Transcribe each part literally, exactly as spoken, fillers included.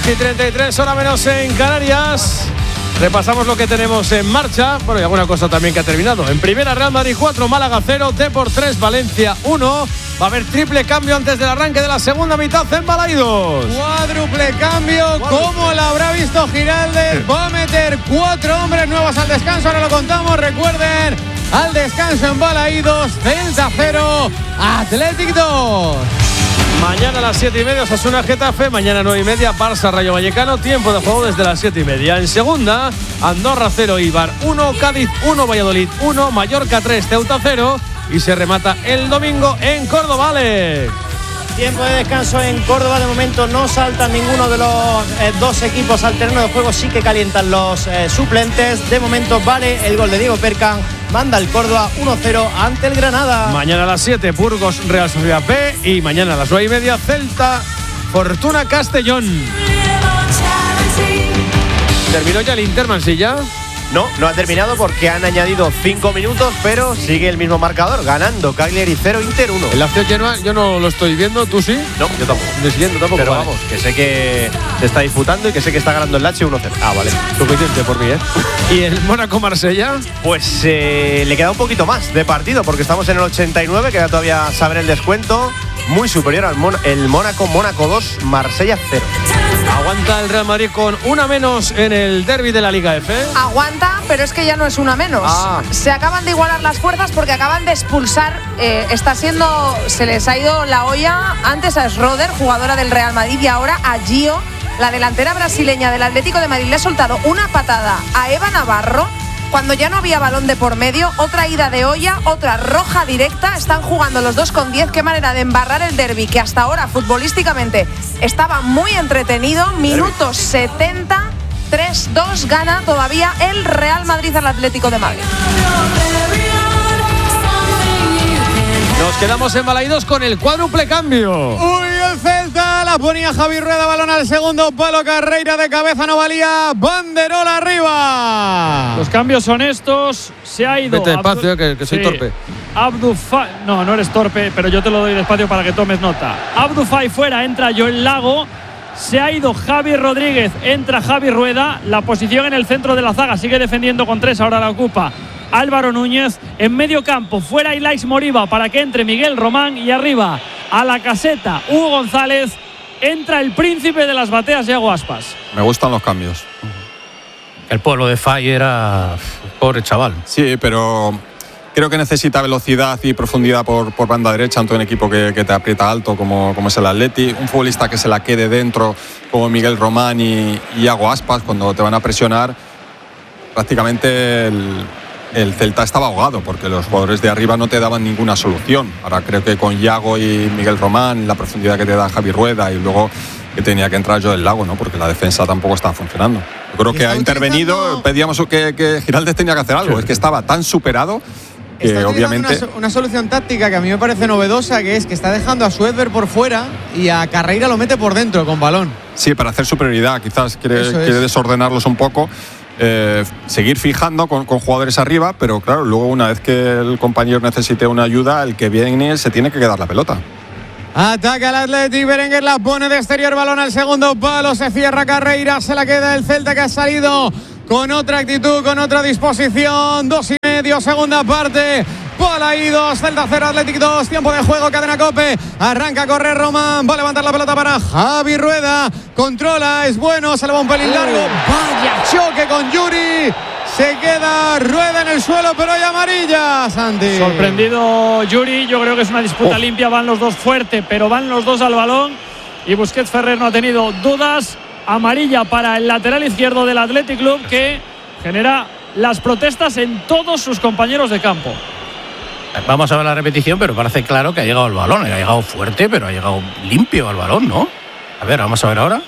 y treinta y tres, hora menos en Canarias. Repasamos lo que tenemos en marcha. Bueno, y alguna cosa también que ha terminado. En primera, Real Madrid cuatro, Málaga cero, Depor tres, Valencia uno. Va a haber triple cambio antes del arranque de la segunda mitad en Balaidos. Cuádruple cambio, ¿cómo lo habrá visto Giraldez? Va a meter cuatro hombres nuevos al descanso, ahora lo contamos. Recuerden, al descanso en Balaidos, Celta cero, Athletic dos. Mañana a las siete y media, Osasuna Getafe. Mañana nueve y media, Barça Rayo Vallecano. Tiempo de juego desde las siete y media. En segunda, Andorra cero, Eibar uno, Cádiz uno, Valladolid uno, Mallorca tres, Ceuta cero. Y se remata el domingo en Córdoba, Alex. Tiempo de descanso en Córdoba. De momento no saltan ninguno de los eh, dos equipos al terreno de juego. Sí que calientan los eh, suplentes. De momento vale el gol de Diego Percan. Manda el Córdoba uno cero ante el Granada. Mañana a las siete, Burgos Real Sociedad B. Y mañana a las nueve y media, Celta Fortuna Castellón. ¿Terminó ya el Inter, Mansilla? No, no ha terminado porque han añadido cinco minutos, pero sigue el mismo marcador, ganando Cagliari cero, Inter uno. El Lazio Genoa yo no lo estoy viendo, ¿tú sí? No, yo tampoco. De siguiente tampoco. Pero vale. vamos, que sé que se está disputando y que sé que está ganando el Lazio uno cero. Ah, vale, suficiente por mí, ¿eh? ¿Y el Mónaco-Marsella? Pues eh, le queda un poquito más de partido porque estamos en el ochenta y nueve, queda todavía saber el descuento. Muy superior al Mon- el Mónaco, Mónaco dos, Marsella cero. Aguanta el Real Madrid con una menos en el derbi de la Liga F. Aguanta, pero es que ya no es una menos. Ah. Se acaban de igualar las fuerzas porque acaban de expulsar. Eh, está siendo. Se les ha ido la olla antes a Schroeder, jugadora del Real Madrid, y ahora a Gio, la delantera brasileña del Atlético de Madrid. Le ha soltado una patada a Eva Navarro cuando ya no había balón de por medio. Otra ida de olla, otra roja directa. Están jugando los dos con diez. Qué manera de embarrar el derbi, que hasta ahora futbolísticamente estaba muy entretenido. Minuto setenta, tres dos, gana todavía el Real Madrid al Atlético de Madrid. Nos quedamos en Balaidos con el cuádruple cambio. Uy, el Celta la ponía Javi Rueda, balón al segundo palo, Carreira de cabeza, no valía, banderola arriba. Los cambios son estos. Se ha ido. Vete despacio, que, que soy sí. torpe. Abdufay, no, no eres torpe, pero yo te lo doy despacio para que tomes nota. Abdufay fuera, entra Joel Lago. Se ha ido Javi Rodríguez, entra Javi Rueda. La posición en el centro de la zaga sigue defendiendo con tres, ahora la ocupa Álvaro Núñez. En medio campo, fuera Ilaix Moriba para que entre Miguel Román. Y arriba, a la caseta, Hugo González. Entra el príncipe de las bateas, Yago Aspas. Me gustan los cambios. El pueblo de Fay era pobre chaval. Sí, pero creo que necesita velocidad y profundidad por, por banda derecha ante un equipo que, que te aprieta alto como, como es el Atleti. Un futbolista que se la quede dentro como Miguel Román y, y Yago Aspas cuando te van a presionar. Prácticamente el, el Celta estaba ahogado porque los jugadores de arriba no te daban ninguna solución. Ahora creo que con Yago y Miguel Román, la profundidad que te da Javi Rueda y luego que tenía que entrar Joel Lago, ¿no? Porque la defensa tampoco estaba funcionando. Yo creo que ha intervenido, utilizando... pedíamos que, que Giraldez tenía que hacer algo, sí. Es que estaba tan superado que está obviamente... Una, una solución táctica que a mí me parece novedosa, que es que está dejando a Suedberg por fuera y a Carreira lo mete por dentro con balón. Sí, para hacer superioridad, quizás quiere, quiere desordenarlos un poco. Eh, seguir fijando con, con jugadores arriba, pero claro, luego una vez que el compañero necesite una ayuda, el que viene se tiene que quedar la pelota. Ataca el Athletic, Berenguer la pone de exterior, balón al segundo palo, se cierra Carreira, se la queda el Celta, que ha salido con otra actitud, con otra disposición. Dos y medio, segunda parte. Balaidos, Celta cero, Athletic dos, tiempo de juego, cadena COPE. Arranca a correr Román, va a levantar la pelota para Javi Rueda. Controla, es bueno, se le va un pelín largo. Vaya choque con Yuri. Se queda Rueda en el suelo, pero hay amarilla, Santi. Sorprendido Yuri, yo creo que es una disputa oh. limpia, van los dos fuerte, pero van los dos al balón. Y Busquets Ferrer no ha tenido dudas. Amarilla para el lateral izquierdo del Athletic Club, que genera las protestas en todos sus compañeros de campo. Vamos a ver la repetición, pero parece claro que ha llegado el balón. Ha llegado fuerte, pero ha llegado limpio al balón, ¿no? A ver, vamos a ver ahora.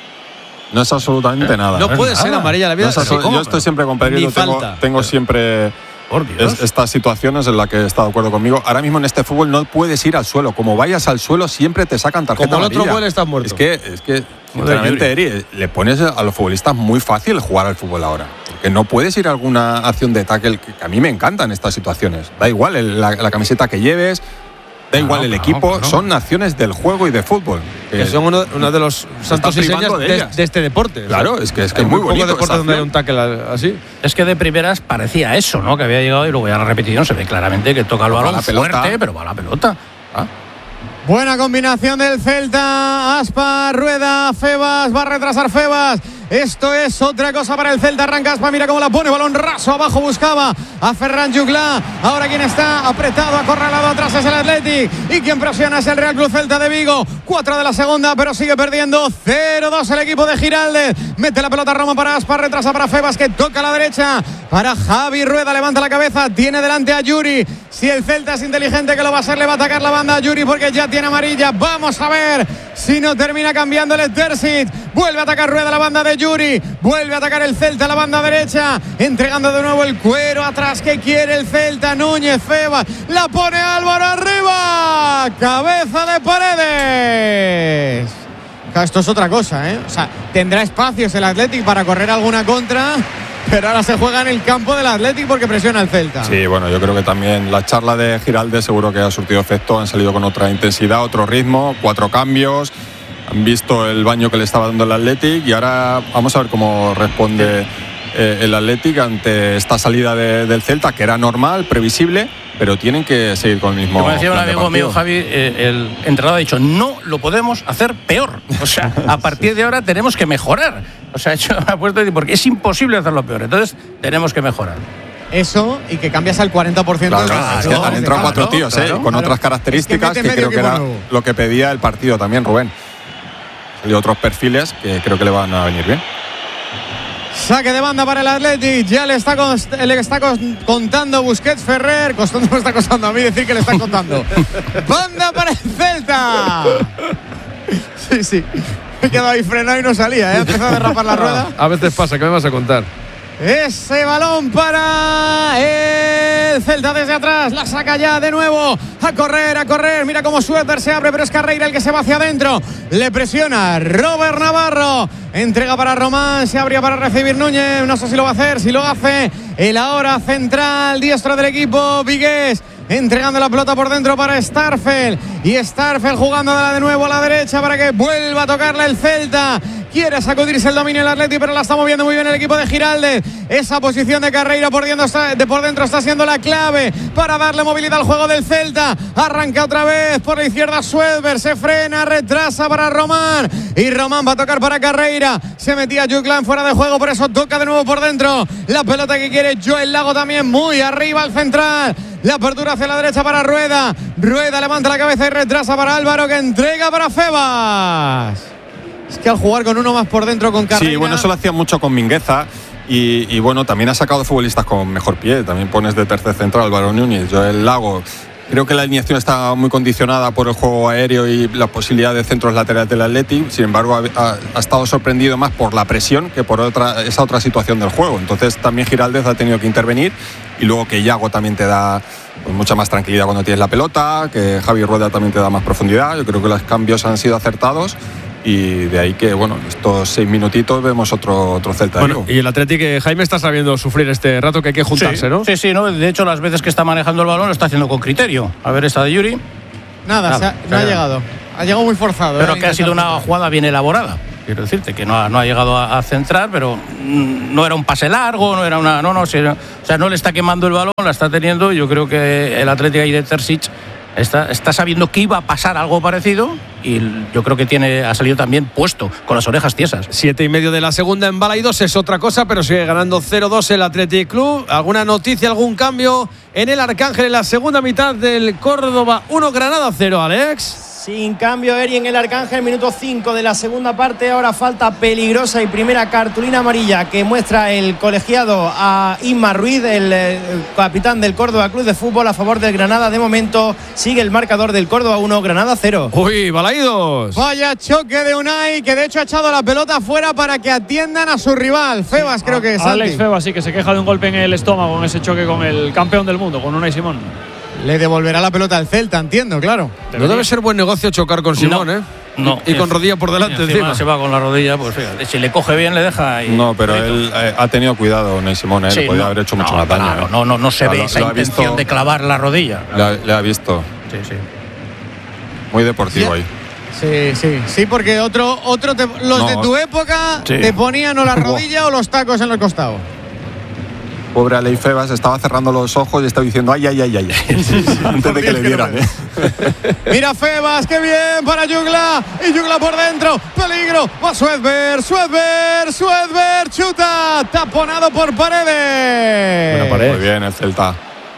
No es absolutamente nada. No ¿eh? puede nada. ser amarilla la vida. No es absol- yo estoy siempre con Pedro, tengo, tengo siempre es, estas situaciones en las que está de acuerdo conmigo. Ahora mismo en este fútbol no puedes ir al suelo. Como vayas al suelo siempre te sacan tarjeta Como el amarilla. otro gol estás muerto. Es que, es que sinceramente, Eri, le pones a los futbolistas muy fácil jugar al fútbol ahora. Porque no puedes ir a alguna acción de tackle, que a mí me encantan estas situaciones. Da igual el, la, la camiseta que lleves, Da igual Claro, el claro, equipo, claro. son naciones del juego y de fútbol. Que son uno, uno de los santos y privando señas de de, ellas. de este deporte. Claro, es que es que hay es muy muy bonito pocos deportes esa donde hay acción. un tackle así. Es que de primeras parecía eso, ¿no? Que había llegado y luego ya la repetición se ve claramente que toca el Toca balón la pelota. fuerte, pero va la pelota. Ah. Buena combinación del Celta. Aspa, Rueda, Febas, va a retrasar Febas. Esto es otra cosa para el Celta. Arranca Aspa, mira cómo la pone. Balón raso abajo, buscaba a Ferran Jugla. Ahora quien está apretado, acorralado atrás es el Athletic. Y quien presiona es el Real Club Celta de Vigo. cuatro de la segunda, pero sigue perdiendo. cero dos el equipo de Giraldez. Mete la pelota Roma para Aspa, retrasa para Febas, que toca a la derecha. Para Javi Rueda, levanta la cabeza. Tiene delante a Yuri. Si el Celta es inteligente, que lo va a hacer, le va a atacar la banda a Yuri porque ya tiene amarilla. Vamos a ver si no termina cambiándole Terzic. Vuelve a atacar Rueda la banda de Yuri. Vuelve a atacar el Celta la banda derecha. Entregando de nuevo el cuero atrás que quiere el Celta. Núñez, Febas. La pone Álvaro arriba. Cabeza de Paredes. Esto es otra cosa, ¿eh? O sea, tendrá espacios el Athletic para correr alguna contra. Pero ahora se juega en el campo del Athletic porque presiona el Celta. Sí, bueno, yo creo que también la charla de Giraldez seguro que ha surtido efecto. Han salido con otra intensidad, otro ritmo, cuatro cambios. Han visto el baño que le estaba dando el Athletic y ahora vamos a ver cómo responde eh, el Athletic ante esta salida de, del Celta, que era normal, previsible, pero tienen que seguir con el mismo. Como decía un plan de amigo mío, partido. Javi, eh, el entrenador ha dicho, no lo podemos hacer peor. O sea, a partir de ahora tenemos que mejorar. O sea, hecho, ha puesto porque es imposible hacerlo peor. Entonces, tenemos que mejorar. Eso y que cambias al cuarenta por ciento. Claro, del- es que han entrado cuatro claro, tíos, claro, eh, con claro. otras características Es que que, mete creo medio que era equipo nuevo. lo que pedía el partido también, Rubén. Y otros perfiles que creo que le van a venir bien. Saque de banda para el Athletic. Ya le está, const- le está cos- contando Busquets Ferrer. Costando me está costando a mí decir que le están contando. Banda para el Celta. Sí, sí. Me he quedado ahí frenado y no salía, ¿eh? Ha empezado a derrapar la rueda. A veces pasa, ¿qué me vas a contar? Ese balón para el Celta desde atrás. La saca ya de nuevo. A correr, a correr. Mira cómo Suéter se abre, pero es Carreira el que se va hacia adentro. Le presiona Robert Navarro. Entrega para Román. Se abría para recibir Núñez. No sé si lo va a hacer. Si lo hace, el ahora central diestro del equipo, Vigués. Entregando la pelota por dentro para Starfel. Y Starfel jugándola de nuevo a la derecha para que vuelva a tocarla el Celta. Quiere sacudirse el dominio el Athletic, pero la está moviendo muy bien el equipo de Giraldez. Esa posición de Carreira por dentro está, de por dentro está siendo la clave para darle movilidad al juego del Celta. Arranca otra vez por la izquierda Suedberg. Se frena, retrasa para Román. Y Román va a tocar para Carreira. Se metía Juglan fuera de juego, por eso toca de nuevo por dentro. La pelota que quiere Joel Lago también muy arriba al central. La apertura hacia la derecha para Rueda. Rueda levanta la cabeza y retrasa para Álvaro, que entrega para Febas. Es que al jugar con uno más por dentro con Carreira. Sí, bueno, eso lo hacía mucho con Mingueza. Y, y bueno, también ha sacado futbolistas con mejor pie. También pones de tercer central Álvaro Núñez, Joel Lago. Creo que la alineación está muy condicionada por el juego aéreo y la posibilidad de centros laterales del Athletic. Sin embargo, ha, ha, ha estado sorprendido más por la presión que por otra, esa otra situación del juego. Entonces también Giraldez ha tenido que intervenir. Y luego que Yago también te da pues, mucha más tranquilidad cuando tienes la pelota, que Javi Rueda también te da más profundidad. Yo creo que los cambios han sido acertados. Y de ahí que, bueno, estos seis minutitos vemos otro, otro Celta. Bueno, y el Athletic, eh, Jaime, está sabiendo sufrir este rato que hay que juntarse, sí, ¿no? Sí, sí, ¿no? De hecho, las veces que está manejando el balón lo está haciendo con criterio. A ver, esta de Yuri. Nada, Nada, se ha- no claro. ha llegado. Ha llegado muy forzado. Pero ¿eh? que ha sido una jugada bien elaborada. Quiero decirte que no ha, no ha llegado a, a centrar, pero mm, no era un pase largo, no era una. No, no, sino- o sea, no le está quemando el balón, la está teniendo. Y yo creo que el Atlético ahí de Terzic está, está sabiendo que iba a pasar algo parecido. Y yo creo que tiene, ha salido también puesto, con las orejas tiesas. Siete y medio de la segunda en Balaidos es otra cosa, pero sigue ganando cero dos el Athletic Club. ¿Alguna noticia, algún cambio en el Arcángel en la segunda mitad del Córdoba? uno, Granada cero, Alex. Sin cambio, Eri en el Arcángel, minuto cinco de la segunda parte. Ahora falta peligrosa y primera cartulina amarilla que muestra el colegiado a Isma Ruiz, el, eh, capitán del Córdoba Club de Fútbol, a favor del Granada. De momento sigue el marcador del Córdoba uno, Granada cero. Uy, Balaidos. Vaya choque de Unai, que de hecho ha echado la pelota fuera para que atiendan a su rival. Febas, creo que es. Alex Santi. Febas sí que se queja de un golpe en el estómago en ese choque con el campeón del mundo, con Unai Simón. Le devolverá la pelota al Celta, entiendo, claro. No debe ser buen negocio chocar con Simón, No, ¿eh? no. Y, y con rodilla por delante Y encima. se va con la rodilla, pues fíjate, si le coge bien le deja. Y No, pero él eh, ha tenido cuidado, Ney Simón, ¿eh? Sí, le podía no, haber hecho mucho no, más daño. claro, ¿eh? no, no, no se Claro, ve lo- esa lo ha intención visto- de clavar la rodilla. Le ha, le ha visto. Sí, sí. muy deportivo ahí. Sí, sí, sí, porque otro, otro te, los No. de tu época Sí. te ponían o la rodilla o los tacos en los costados. Pobre Alei Febas estaba cerrando los ojos y estaba diciendo ay, ay, ay, ay, antes de que le dieran. ¿eh? Mira Febas, qué bien para Jugla. Y Jugla por dentro. Peligro. Va Suedberg, Suedberg, Suedberg. Chuta. Taponado por Paredes. Buena pared. Muy bien el Celta.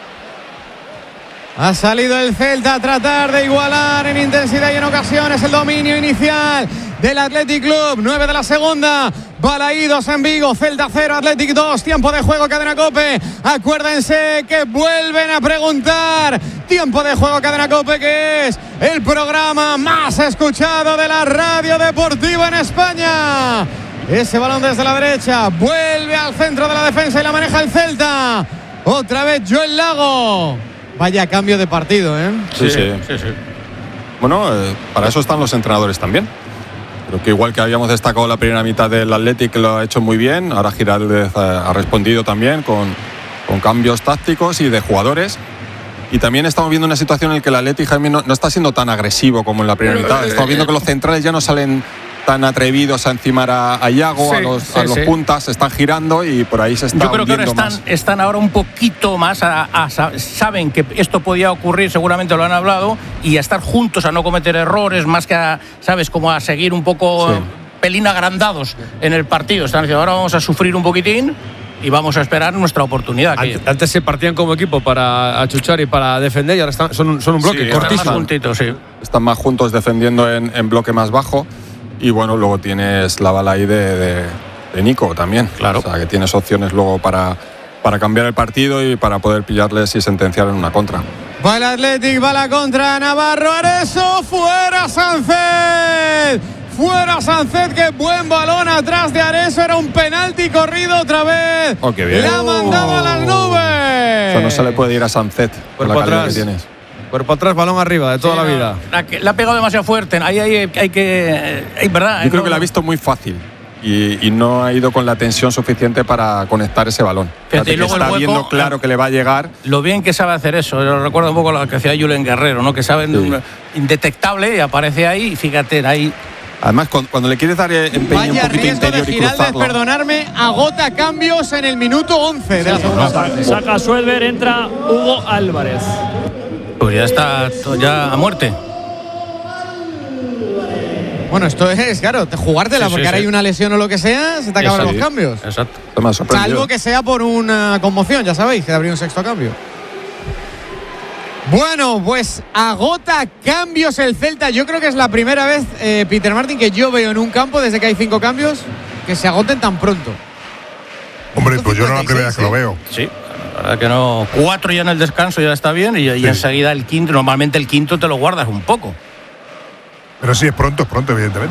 Ha salido el Celta a tratar de igualar en intensidad y en ocasiones el dominio inicial del Athletic Club. nueve de la segunda. Balaídos en Vigo. Celta cero, Athletic dos. Tiempo de juego, Cadena COPE. Acuérdense que vuelven a preguntar. Tiempo de juego, Cadena COPE, que es el programa más escuchado de la radio deportiva en España. Ese balón desde la derecha. Vuelve al centro de la defensa y la maneja el Celta. Otra vez Joel Lago. Vaya cambio de partido, ¿eh? Sí, sí. sí, sí. Bueno, eh, para eso están los entrenadores también. Creo que igual que habíamos destacado la primera mitad del Athletic, que lo ha hecho muy bien, ahora Giraldez ha respondido también con, con cambios tácticos y de jugadores. Y también estamos viendo una situación en la que el Athletic, Jaime, no, no está siendo tan agresivo como en la primera mitad. Estamos viendo que los centrales ya no salen tan atrevidos a encimar a, a Iago, Sí, a los, sí, a los sí. puntas, se están girando y por ahí se está Yo creo que ahora hundiendo están, más. están ahora un poquito más, a, a- saben que esto podía ocurrir, seguramente lo han hablado, y a estar juntos, a no cometer errores, más que a, ¿sabes? Como a seguir un poco Sí. pelín agrandados en el partido. Están diciendo, ahora vamos a sufrir un poquitín y vamos a esperar nuestra oportunidad. Que Antes, antes se partían como equipo para achuchar y para defender y ahora están, son, un- son un bloque Sí, están más cortísimo. juntitos, sí. Están más juntos defendiendo en, en bloque más bajo. Y bueno, luego tienes la bala ahí de, de, de Nico también. Claro. O sea, que tienes opciones luego para, para cambiar el partido y para poder pillarles y sentenciar en una contra. Va el Athletic, va la contra Navarro, Areso, fuera Sánchez. Fuera Sánchez, qué buen balón atrás de Areso, era un penalti corrido otra vez. Oh, qué bien. Le ha mandado a las nubes. Eso no se le puede ir a Sancet con la Cuerpo calidad que atrás. tienes. Cuerpo atrás, balón arriba, de toda Sí, la no, vida. La, que- la ha pegado demasiado fuerte. Ahí hay, hay que. Hay, ¿verdad? Yo creo No, que la ha no. visto muy fácil y, y no ha ido con la tensión suficiente para conectar ese balón. Fíjate, y que luego el está hueco, viendo claro que le va a llegar. Lo bien que sabe hacer eso. Yo recuerdo un poco lo que hacía Julen Guerrero, ¿no? Que sabe Sí. indetectable y aparece ahí. Y fíjate, ahí. Además, cuando, cuando le quieres dar eh, empeño un Vaya poquito riesgo de interior y Giraldez, cruzarlo. perdonarme, agota cambios en el minuto once de la segunda parte. Saca Suedberg, entra Hugo Álvarez. Pues ya está to- ya a muerte. Bueno, esto es, claro, te jugártela Sí, sí, porque ahora sí. hay una lesión o lo que sea, se te acaban Exacto. los cambios. Exacto. Esto me ha sorprendido. Salvo que sea por una conmoción, ya sabéis, que habría un sexto cambio. Bueno, pues agota cambios el Celta. Yo creo que es la primera vez, eh, Peter Martin, que yo veo en un campo, desde que hay cinco cambios, que se agoten tan pronto. Hombre, pues yo no es la primera vez que lo veo. Sí. La verdad que no. Cuatro ya en el descanso ya está bien. Y, y Sí. enseguida el quinto. Normalmente el quinto te lo guardas un poco. Pero sí, es pronto, es pronto, evidentemente.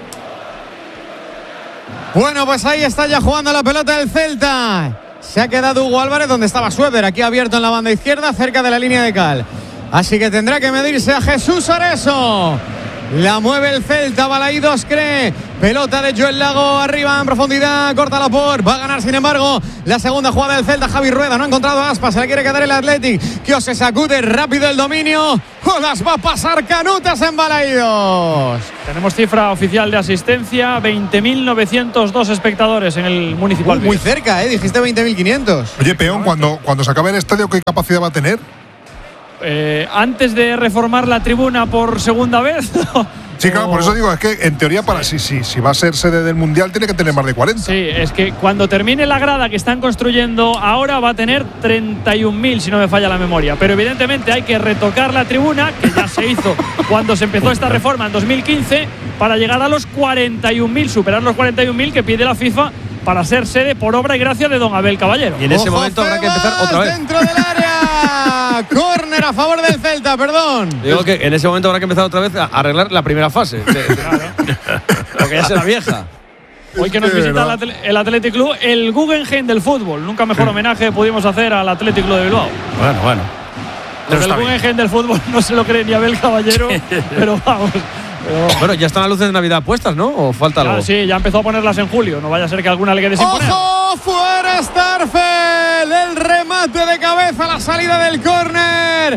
Bueno, pues ahí está ya jugando la pelota del Celta. Se ha quedado Hugo Álvarez donde estaba Sueder, aquí abierto en la banda izquierda, cerca de la línea de cal. Así que tendrá que medirse a Jesús Areso. La mueve el Celta, Balaídos cree. Pelota de Joel Lago, arriba en profundidad, corta la por. Va a ganar, sin embargo, la segunda jugada del Celta. Javi Rueda no ha encontrado a Aspas, se la quiere quedar el Athletic. Que se sacude rápido el dominio. O las va a pasar canutas en Balaídos. Tenemos cifra oficial de asistencia, veinte mil novecientos dos espectadores en el Municipal. Muy cerca, ¿eh? Dijiste veinte mil quinientos. Oye, Peón, cuando, cuando se acabe el estadio, ¿qué capacidad va a tener? Eh, antes de reformar la tribuna por segunda vez. Sí, claro, por eso digo, es que en teoría, para si, si, si va a ser sede del Mundial, tiene que tener más de cuarenta. Sí, es que cuando termine la grada que están construyendo ahora va a tener treinta y un mil, si no me falla la memoria. Pero evidentemente hay que retocar la tribuna, que ya se hizo cuando se empezó esta reforma en dos mil quince, para llegar a los cuarenta y un mil, superar los cuarenta y un mil que pide la FIFA para ser sede por obra y gracia de don Abel Caballero. Y en ese Ojo, momento habrá que empezar Febas, otra vez. Dentro del área. Córner a favor del Celta, perdón. Digo que en ese momento habrá que empezar otra vez a arreglar la primera fase. de- de- porque ya será vieja. Hoy que nos Sí, visita ¿no? el, Atle- el Athletic Club, el Guggenheim del fútbol. Nunca mejor homenaje pudimos hacer al Athletic Club de Bilbao. Bueno, bueno. Porque el está bien. Guggenheim del fútbol no se lo cree ni Abel Caballero, pero vamos. Pero, Bueno, ya están las luces de Navidad puestas, ¿no? ¿O falta ya, algo? sí, ya empezó a ponerlas en julio. No vaya a ser que alguna le quede sin poner. ¡Ojo! ¡Fuera Starfel! El remate de cabeza, la salida del córner.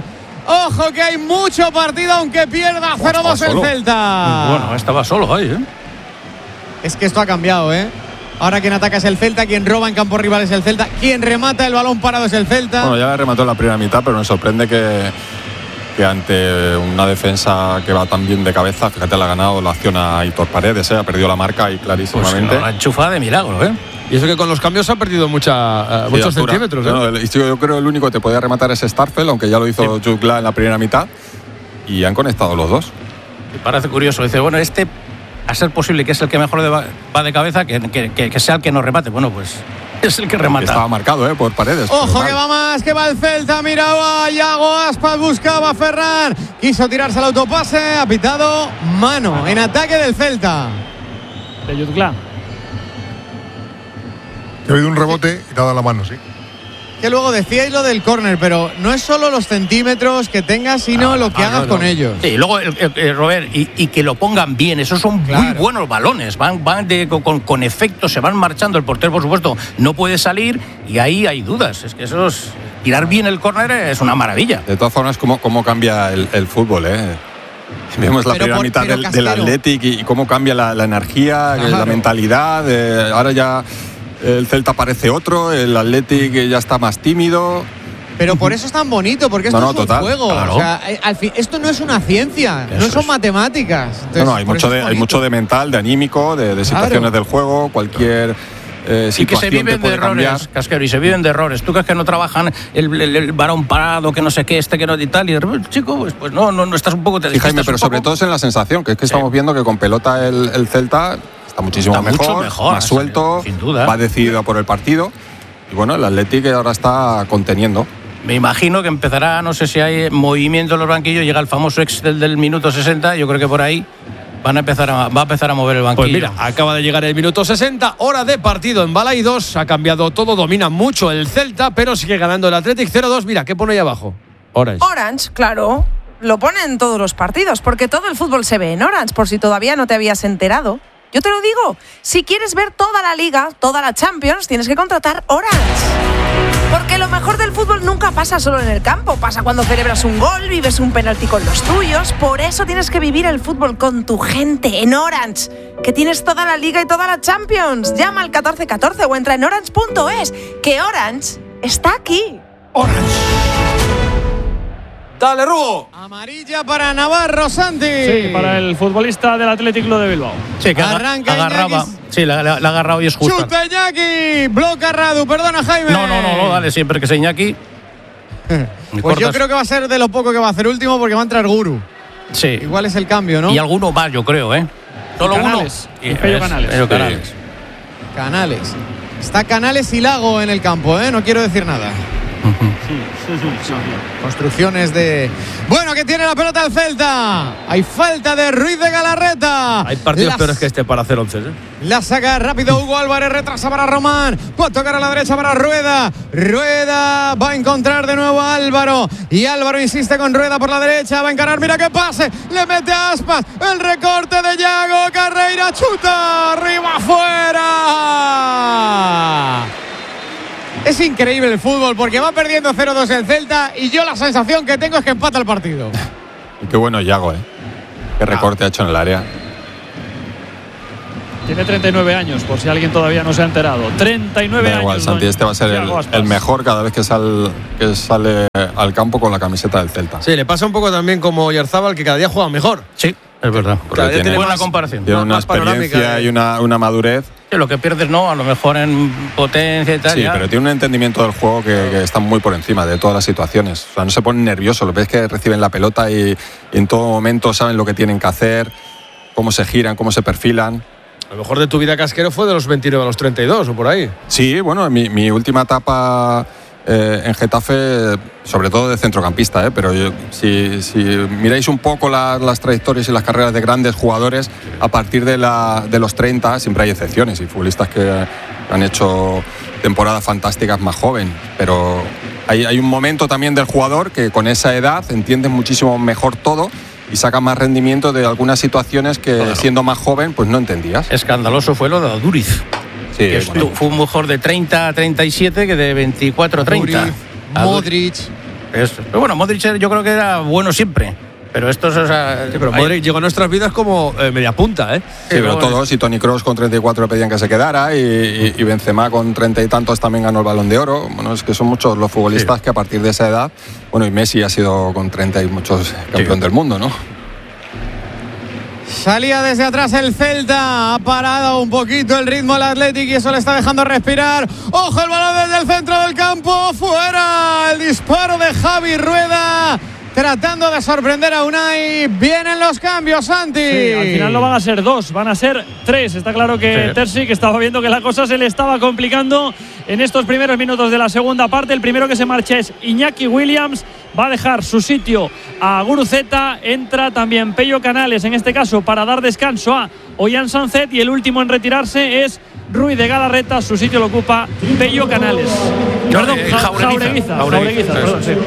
Ojo que hay mucho partido, aunque pierda cero dos el Celta. Bueno, estaba solo ahí, ¿eh? Es que esto ha cambiado, ¿eh? Ahora quien ataca es el Celta, quien roba en campo rival es el Celta, quien remata el balón parado es el Celta. Bueno, ya remató en la primera mitad, pero me sorprende que, que ante una defensa que va tan bien de cabeza, fíjate, le ha ganado la acción a Aitor Paredes, ¿eh? Ha perdido la marca ahí clarísimamente. Pues la enchufada de milagro, ¿eh? Y eso que con los cambios ha perdido mucha, uh, Sí, muchos altura. centímetros. ¿eh? Bueno, el, yo creo que el único que te podía rematar es Starfel, aunque ya lo hizo sí. Jukla en la primera mitad. Y han conectado los dos. Me parece curioso. Dice, bueno, este, a ser posible que es el que mejor de, va de cabeza, que, que, que, que sea el que nos remate. Bueno, pues es el que remata. Estaba marcado, ¿eh? Por Paredes. Ojo que va más, que va el Celta. Miraba a Yago Aspas, buscaba a Ferran. Quiso tirarse al autopase. Ha pitado mano en ataque del Celta. De Jutgla. Ha habido un rebote y te ha dado la mano, sí. Que luego decíais lo del córner, pero no es solo los centímetros que tengas, sino ah, lo que ah, hagas no, no. con ellos. Sí, luego, el, el, el Robert, y, y que lo pongan bien. Esos son claro. muy buenos balones. Van, van de, con, con efecto, se van marchando. El portero, por supuesto, no puede salir y ahí hay dudas. Es que eso es, tirar bien el córner es una maravilla. De todas formas, cómo, cómo cambia el, el fútbol, ¿eh? Vemos la pero primera por, mitad del, del Athletic y, y cómo cambia la, la energía, claro. la mentalidad. Eh, ahora ya el Celta parece otro, el Athletic ya está más tímido. Pero por eso es tan bonito, porque esto no, no, es un total, juego. Claro. O sea, al fin, esto no es una ciencia, eso no son es. matemáticas. Entonces, no, no, hay mucho, de, hay mucho de mental, de anímico, de, de situaciones claro. del juego, cualquier eh, situación y que se viven que puede de errores, cambiar. Casquero, y se viven de errores. ¿Tú crees que no trabajan el, el, el varón parado, que no sé qué, este que no y tal? Y de repente, chico, pues, pues no, no, no estás un poco... Te, sí, Jaime, pero sobre poco... todo es en la sensación, que es que sí. estamos viendo que con pelota el, el Celta está muchísimo está mejor, mucho mejor, más suelto, sin duda. Va decidido por el partido. Y bueno, el Athletic ahora está conteniendo. Me imagino que empezará, no sé si hay movimiento en los banquillos, llega el famoso Excel del minuto sesenta, yo creo que por ahí van a empezar a, va a empezar a mover el banquillo. Pues mira, acaba de llegar el minuto sesenta, hora de partido en Balaidos, ha cambiado todo, domina mucho el Celta, pero sigue ganando el Athletic cero dos, mira, ¿qué pone ahí abajo? Orange. Orange, claro, lo pone en todos los partidos, porque todo el fútbol se ve en Orange, por si todavía no te habías enterado. Yo te lo digo, si quieres ver toda la Liga, toda la Champions, tienes que contratar Orange. Porque lo mejor del fútbol nunca pasa solo en el campo, pasa cuando celebras un gol, vives un penalti con los tuyos. Por eso tienes que vivir el fútbol con tu gente en Orange, que tienes toda la Liga y toda la Champions. Llama al catorce catorce o entra en orange punto es, que Orange está aquí. Orange. Dale, Rubo. Amarilla para Navarro, Santi. Sí, para el futbolista del Athletic Club de Bilbao. Sí, que arranca agarraba. Iñaki. Sí, la, la, la ha agarrado y es justo. Chuta Iñaki, bloca Radu, perdona Jaime. No, no, no, no, dale siempre que sea Iñaki. Pues cortas. Yo creo que va a ser de lo poco que va a hacer último porque va a entrar Guru. Sí. Igual es el cambio, ¿no? Y alguno más, yo creo, ¿eh? Solo Canales. uno. Y Pello Canales. Pello Canales. Sí. Canales. Está Canales y Lago en el campo, ¿eh? No quiero decir nada. Sí, sí, sí, sí. Construcciones de... Bueno, que tiene la pelota el Celta. Hay falta de Ruiz de Galarreta. Hay partidos Las... peores que este para hacer once, ¿eh? La saca rápido Hugo Álvarez, retrasa para Román. Puede tocar a la derecha para Rueda. Rueda va a encontrar de nuevo a Álvaro. Y Álvaro insiste con Rueda por la derecha. Va a encarar, mira qué pase. Le mete a Aspas. El recorte de Yago. Carreira chuta. Arriba afuera. Es increíble el fútbol porque va perdiendo cero dos el Celta y yo la sensación que tengo es que empata el partido. Y qué bueno Yago, ¿eh? Qué recorte ah. ha hecho en el área. Tiene treinta y nueve años, por si alguien todavía no se ha enterado. treinta y nueve da igual, años. Santi, este va a ser el, el mejor cada vez que, sal, que sale al campo con la camiseta del Celta. Sí, le pasa un poco también como Oyarzábal, que cada día juega mejor. Sí, es verdad. Cada día tiene buena más, comparación. Tiene una experiencia y una, una madurez. Sí, lo que pierdes no, a lo mejor en potencia y tal. Sí, ya. pero tiene un entendimiento del juego que, que está muy por encima de todas las situaciones. O sea, no se ponen nerviosos, lo ves que reciben la pelota y, y en todo momento saben lo que tienen que hacer, cómo se giran, cómo se perfilan. A lo mejor de tu vida, Casquero, fue de los veintinueve a los treinta y dos o por ahí. Sí, bueno, mi, mi última etapa eh, en Getafe, sobre todo de centrocampista, eh, pero yo, si, si miráis un poco la, las trayectorias y las carreras de grandes jugadores, a partir de, la, de los treinta siempre hay excepciones y futbolistas que han hecho temporadas fantásticas más joven, pero hay, hay un momento también del jugador que con esa edad entiendes muchísimo mejor todo y saca más rendimiento de algunas situaciones que claro. siendo más joven pues no entendías. Escandaloso fue lo de Aduriz. Sí, que bueno. Fue un mejor de treinta a treinta y siete que de veinticuatro a treinta. Modric. Es, pero bueno, Modric yo creo que era bueno siempre. Pero estos, o sea, sí, pero Modric hay... llegó a nuestras vidas como eh, media punta, ¿eh? Sí, sí pero todos, y Toni Kroos con treinta y cuatro le pedían que se quedara, y, y, y Benzema con treinta y tantos también ganó el Balón de Oro. Bueno, es que son muchos los futbolistas sí. que a partir de esa edad, bueno, y Messi ha sido con treinta y muchos campeón sí. del mundo, ¿no? Salía desde atrás el Celta, ha parado un poquito el ritmo al Athletic y eso le está dejando respirar. ¡Ojo el balón desde el centro del campo! ¡Fuera! El disparo de Javi Rueda, tratando de sorprender a Unai. Vienen los cambios, Santi. Sí, al final no van a ser dos, van a ser tres. Está claro que sí. Terzic estaba viendo que la cosa se le estaba complicando en estos primeros minutos de la segunda parte. El primero que se marcha es Iñaki Williams. Va a dejar su sitio a Guruceta. Entra también Pello Canales, en este caso para dar descanso a Ollán Sancet. Y el último en retirarse es Ruiz de Galarreta. Su sitio lo ocupa Pello Canales. No, Perdón, eh, Jaureguiza. Jaureguiza, perdón, sí.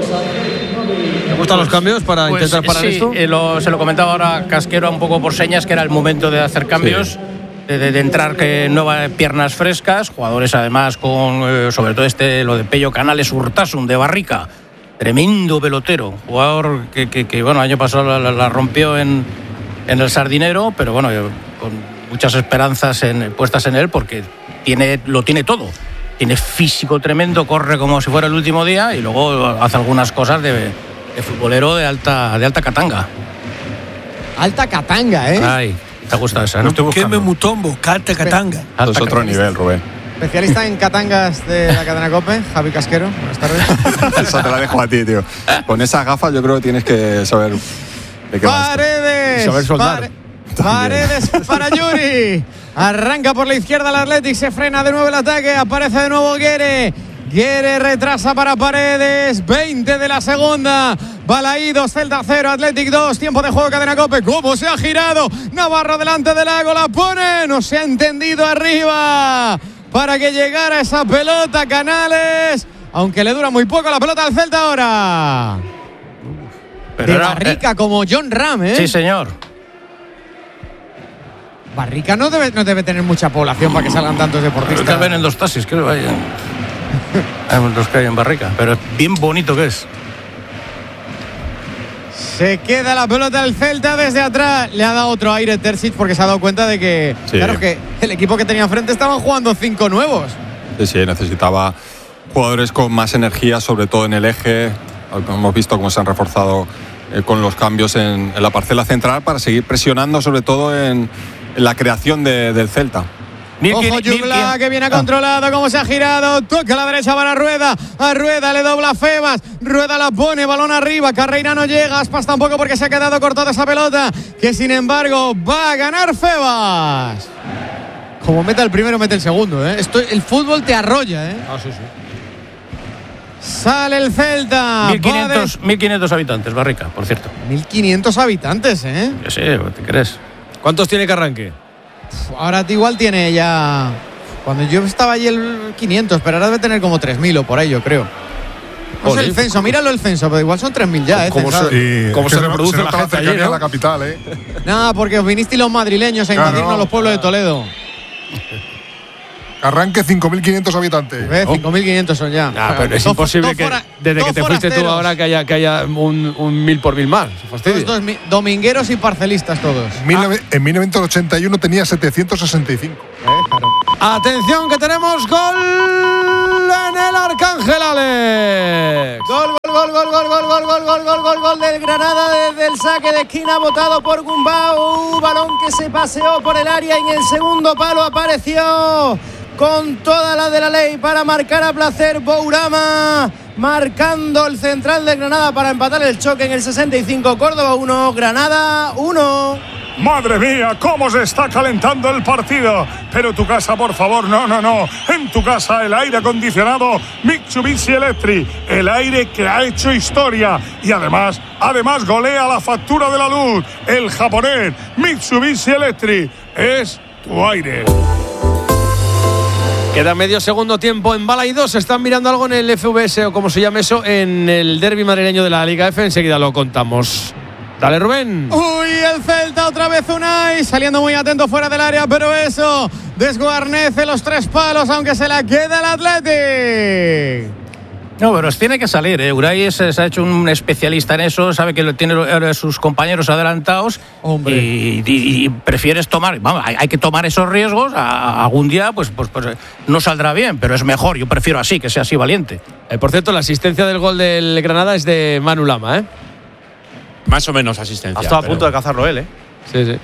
¿Te gustan los cambios para pues, intentar parar sí, esto? Eh, lo, se lo comentaba ahora Casquero un poco por señas, que era el momento de hacer cambios. Sí. De, de entrar que nuevas piernas frescas, jugadores además con, eh, sobre todo este, lo de Pello Canales, Urtasun de Barrica, tremendo pelotero, jugador que, que, que bueno, el año pasado la, la, la rompió en, en el Sardinero, pero bueno, con muchas esperanzas en, puestas en él, porque tiene, lo tiene todo, tiene físico tremendo, corre como si fuera el último día y luego hace algunas cosas de, de futbolero de alta, de alta catanga. Alta catanga, ¿eh? Ay. ¿Te gusta esa, no? ¿Qué me mutombo? Carta catanga. Eso es otro nivel, Rubén. Especialista en catangas de la cadena COPE, Javi Casquero. Buenas tardes. Eso te la dejo a ti, tío. Con esas gafas yo creo que tienes que saber de qué Paredes. Saber soldar. Pare, Paredes para Yuri. Arranca por la izquierda el Athletic, se frena de nuevo el ataque, aparece de nuevo Guere. Guere retrasa para Paredes, veinte de la segunda. Balaídos, Celta cero, Athletic dos, tiempo de juego, cadena COPE. ¿Cómo se ha girado? Navarro delante del Lago, la pone, no se ha entendido arriba para que llegara esa pelota. Canales, aunque le dura muy poco la pelota al Celta ahora. Pero de era, Barrica eh, como John Ram, ¿eh? Sí, señor. Barrica no debe, no debe tener mucha población para que salgan tantos deportistas. Creo que ven en dos taxis, creo que vayan. Hay los que hay en Barrica, pero es bien bonito que es. Se queda la pelota del Celta desde atrás. Le ha dado otro aire Terzic porque se ha dado cuenta de que, sí. claro, que el equipo que tenía enfrente estaban jugando cinco nuevos. Sí, sí, necesitaba jugadores con más energía, sobre todo en el eje. Hemos visto cómo se han reforzado eh, con los cambios en, en la parcela central para seguir presionando, sobre todo en, en la creación de, del Celta. Ojo Jugla, que viene controlado, cómo se ha girado, toca a la derecha para Rueda, a Rueda le dobla Febas, Rueda la pone, balón arriba, Carreira no llega, Aspas tampoco porque se ha quedado cortada esa pelota, que sin embargo va a ganar Febas. Como meta el primero, mete el segundo, ¿eh? Esto, el fútbol te arrolla, ¿eh? Ah, sí, sí. Sale el Celta. mil quinientos habitantes, Barrica, por cierto. mil quinientos habitantes, ¿eh? Yo sé, ¿te crees? ¿Cuántos tiene Carranque? Ahora igual tiene ya. Cuando yo estaba allí el quinientos, pero ahora debe tener como tres mil o por ahí, yo creo. No sé el censo, míralo el censo, pero igual son tres mil ya, ¿eh? ¿Cómo se, sí, ¿cómo se, se reproduce se la gente allí, ¿no? En la capital, ¿eh? Nada, porque os vinisteis los madrileños a invadirnos claro, los pueblos claro. de Toledo. Arranque cinco mil quinientos habitantes. ¿Ves? Oh. cinco mil quinientos son ya. Nah, pero es imposible que desde que te fuiste tú ahora que haya, que haya un, un mil por mil más. Todos dos, domingueros y parcelistas todos. Mil, ah. En mil novecientos ochenta y uno tenía setecientos sesenta y cinco. Eh, claro. Atención que tenemos gol en el Arcángel, Alex. Gol, gol, gol, gol, gol, gol, gol, gol, gol, gol, gol, gol del Granada desde el saque de esquina votado por Gumbau. Balón que se paseó por el área y en el segundo palo apareció con toda la de la ley para marcar a placer Bourama, marcando el central de Granada para empatar el choque en el sesenta y cinco. Córdoba uno, Granada uno. Madre mía, cómo se está calentando el partido. Pero tu casa, por favor, no, no, no. En tu casa el aire acondicionado Mitsubishi Electric, el aire que ha hecho historia y además, además golea la factura de la luz. El japonés Mitsubishi Electric es tu aire. Queda medio segundo tiempo en Balaídos. Están mirando algo en el F V S o como se llame eso, en el derbi madrileño de la Liga F. Enseguida lo contamos. Dale, Rubén. Uy, el Celta otra vez Unai, saliendo muy atento fuera del área, pero eso desguarnece los tres palos, aunque se la queda el Athletic. No, pero tiene que salir. ¿eh? Uray se, se ha hecho un especialista en eso, sabe que tiene a sus compañeros adelantados y, y, y prefieres tomar. Vamos, hay, hay que tomar esos riesgos. A, a algún día, pues, pues, pues no saldrá bien, pero es mejor. Yo prefiero así, que sea así valiente. Eh, por cierto, la asistencia del gol del Granada es de Manu Lama, ¿eh? Más o menos asistencia. Ha estado a pero... punto de cazarlo él, ¿eh? Sí, sí.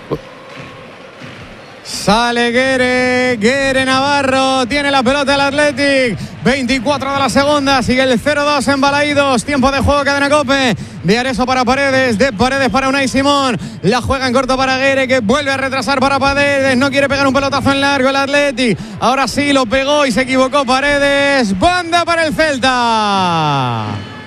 Sale Guere, Guere Navarro, tiene la pelota el Athletic, veinticuatro de la segunda, sigue el cero dos en Balaídos, tiempo de juego, Cadena Cope, de Areso para Paredes, de Paredes para Unai Simón, la juega en corto para Guere, que vuelve a retrasar para Paredes, no quiere pegar un pelotazo en largo el Athletic, ahora sí lo pegó y se equivocó Paredes, banda para el Celta,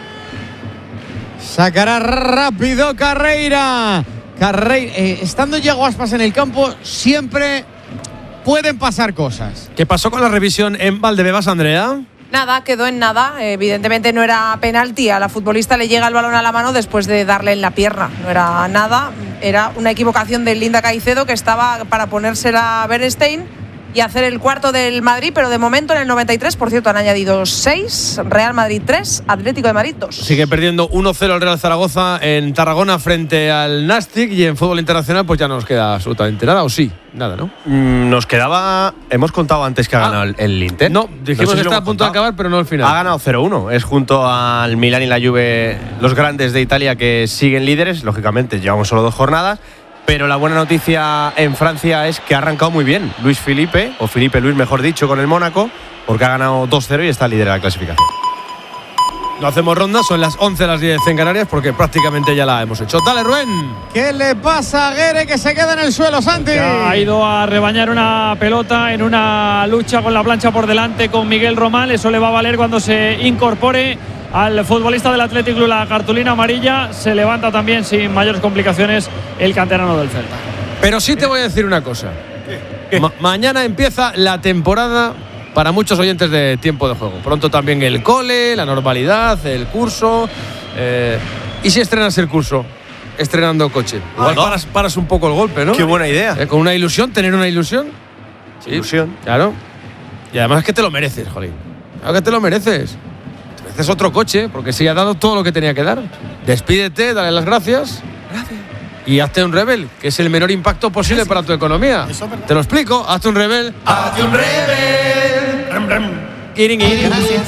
sacará rápido Carreira. Carreira, eh, estando Yago Aspas en el campo, siempre pueden pasar cosas. ¿Qué pasó con la revisión en Valdebebas, Andrea? Nada, quedó en nada. Evidentemente no era penalti. A la futbolista le llega el balón a la mano después de darle en la pierna. No era nada. Era una equivocación de Linda Caicedo, que estaba para ponérsela a Bernstein y hacer el cuarto del Madrid, pero de momento en el noventa y tres, por cierto, han añadido seis, Real Madrid tres, Atlético de Madrid dos. Sigue perdiendo uno cero el Real Zaragoza en Tarragona frente al Nastic, y en fútbol internacional pues ya no nos queda absolutamente nada, o sí, nada, ¿no? Mm, nos quedaba, hemos contado antes que ha ganado ah, el, el Inter. No, dijimos no sé si que está a punto contado. de acabar, pero no al final. Ha ganado cero uno, es junto al Milán y la Juve los grandes de Italia que siguen líderes, lógicamente llevamos solo dos jornadas. Pero la buena noticia en Francia es que ha arrancado muy bien Luis Felipe, o Felipe Luis mejor dicho, con el Mónaco, porque ha ganado dos cero y está líder de la clasificación. No hacemos ronda, son las once, las diez en Canarias, porque prácticamente ya la hemos hecho. Dale, Rubén. ¿Qué le pasa a Guere, que se queda en el suelo, Santi? Ya ha ido a rebañar una pelota en una lucha con la plancha por delante con Miguel Román. Eso le va a valer cuando se incorpore al futbolista del Athletic Club la cartulina amarilla. Se levanta también sin mayores complicaciones el canterano del Celta. Pero sí te voy a decir una cosa. Ma- mañana empieza la temporada para muchos oyentes de Tiempo de Juego. Pronto también el cole, la normalidad, el curso. Eh, ¿Y si estrenas el curso? Estrenando coche. Igual no. paras, paras un poco el golpe, ¿no? Qué buena idea. Eh, con una ilusión, tener una ilusión. Sí, ilusión. Claro. Y además es que te lo mereces, jolín. Claro que te lo mereces. Te mereces otro coche, porque sí ha dado todo lo que tenía que dar. Despídete, dale las gracias. Gracias. Y hazte un Rebel, que es el menor impacto posible para tu economía. Te lo explico, hazte un Rebel. Hazte un Rebel. Rem, rem. Iring, iring.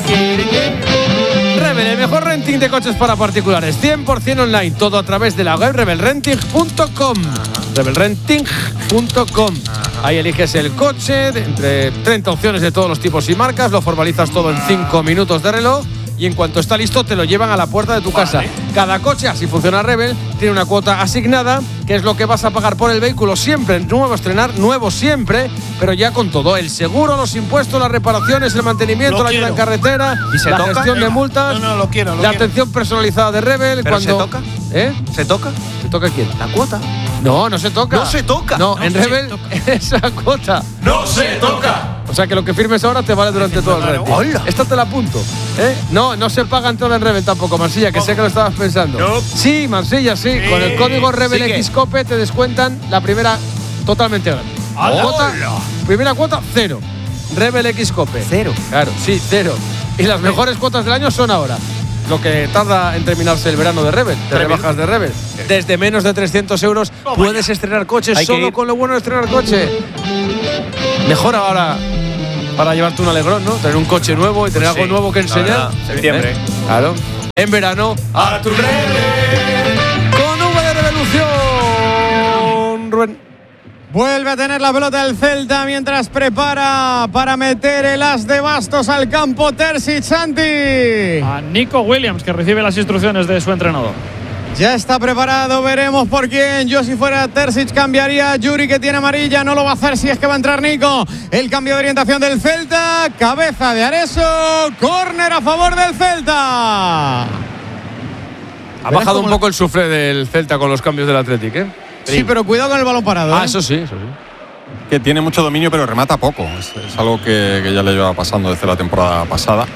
Rebel, el mejor renting de coches para particulares, cien por ciento online, todo a través de la web rebel renting punto com. rebel renting punto com. Ahí eliges el coche de entre treinta opciones de todos los tipos y marcas, lo formalizas todo en cinco minutos de reloj. Y en cuanto está listo te lo llevan a la puerta de tu casa. Cada coche, así funciona Rebel, tiene una cuota asignada, que es lo que vas a pagar por el vehículo siempre, nuevo estrenar, nuevo siempre, pero ya con todo, el seguro, los impuestos, las reparaciones, el mantenimiento, Lo la ayuda quiero. en carretera, ¿Y se la toca? gestión de multas, No, no, lo quiero, lo la quiero. atención personalizada de Rebel. ¿Pero cuando, se toca? ¿Eh? ¿Se toca? ¿Se toca quién? ¿La cuota? No, no se toca. No se toca. No, No en se Rebel es la cuota. ¡No se toca! O sea que lo que firmes ahora te vale durante todo el renting. ¡Hola! Esta te la apunto. ¿eh? No, no se pagan todo en Rebel tampoco, Marsella, que sé que lo estabas pensando. No. Sí, Marsella, sí. Con el código Rebel Sí que- X Cope te descuentan la primera totalmente gratis. Cuota, primera cuota, cero. Rebel X Cope. Cero. Claro, sí, cero. Y las mejores cuotas del año son ahora. Lo que tarda en terminarse el verano de Rebel, de rebajas de Rebel. Desde menos de trescientos euros puedes estrenar coches. Hay que Solo ir. con lo bueno de estrenar coche. Mejor ahora para llevarte un alegrón, ¿no? Tener un coche nuevo y tener Pues algo sí, nuevo que la enseñar. verdad, septiembre. ¿Eh? Claro. En verano, a tu Rebel. Con V de revolución. Rubén. Vuelve a tener la pelota el Celta mientras prepara para meter el as de bastos al campo Terzic, Santi. A Nico Williams, que recibe las instrucciones de su entrenador. Ya está preparado, veremos por quién. Yo si fuera Terzic cambiaría a Yuri, que tiene amarilla, no lo va a hacer si es que va a entrar Nico. El cambio de orientación del Celta, cabeza de Areso, córner a favor del Celta. Ha bajado un poco el sufre del Celta con los cambios del Athletic, ¿eh? Sí, pero cuidado con el balón parado. Ah, ¿eh? eso sí, eso sí. Que tiene mucho dominio pero remata poco. Es, es algo que, que ya le lleva pasando desde la temporada pasada.